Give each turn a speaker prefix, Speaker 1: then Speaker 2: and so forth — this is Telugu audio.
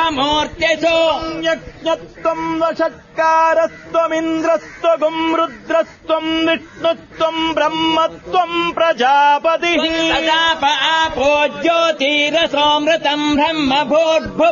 Speaker 1: మూర్తిషు
Speaker 2: యజ్ఞత్వం వషట్కారస్త్వమింద్రస్త్వగుం రుద్రస్త్వం విష్ణుత్వం బ్రహ్మత్వం ప్రజాపతి
Speaker 1: తదాప ఆపో జ్యోతిరసోమృతం బ్రహ్మ భూర్భువ